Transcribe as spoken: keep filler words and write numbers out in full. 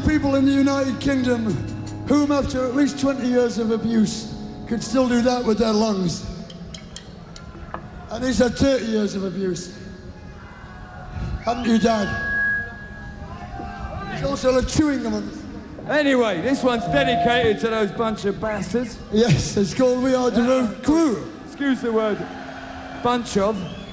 people in the United Kingdom whom after at least twenty years of abuse could still do that with their lungs. And he's had thirty years of abuse. Haven't you, Dad? He's also had chewing gum on. Anyway, this one's dedicated to those bunch of bastards. Yes, it's called We Are the Road Crew. Excuse the word bunch of.